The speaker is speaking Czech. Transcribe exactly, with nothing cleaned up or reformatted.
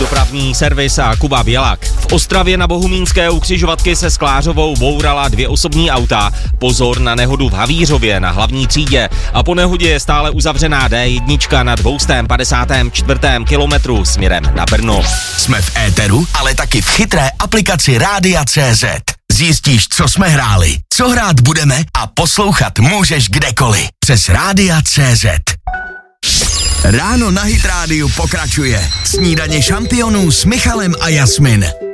dopravní servis a Kuba Bělak. V Ostravě na Bohumínské u křižovatky se Sklářovou bourala dvě osobní auta. Pozor na nehodu v Havířově na hlavní třídě. A po nehodě je stále uzavřená D jedna na dvě stě padesát čtyři kilometru směrem na Brno. Jsme v éteru, ale taky v chytré aplikaci Rádia tečka cé zet. Zjistíš, co jsme hráli, co hrát budeme a poslouchat můžeš kdekoliv. Přes Rádia tečka cé zet. Ráno na Hit Rádiu pokračuje. Snídaně šampionů s Michalem a Jasmin.